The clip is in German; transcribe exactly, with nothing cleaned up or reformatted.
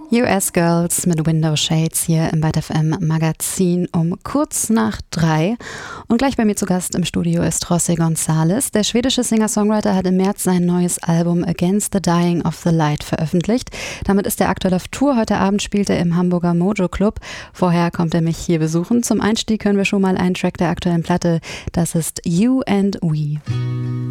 U S Girls mit Window Shades hier im Byte F M Magazin um kurz nach drei. Und gleich bei mir zu Gast im Studio ist José González. Der schwedische Singer-Songwriter hat im März sein neues Album Against the Dying of the Light veröffentlicht. Damit ist er aktuell auf Tour. Heute Abend spielt er im Hamburger Mojo Club. Vorher kommt er mich hier besuchen. Zum Einstieg hören wir schon mal einen Track der aktuellen Platte. Das ist You and We.